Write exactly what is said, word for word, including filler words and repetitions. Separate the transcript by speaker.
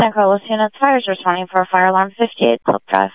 Speaker 1: San Carlos Unit Fires responding for fire alarm fifty-eight Club Drive.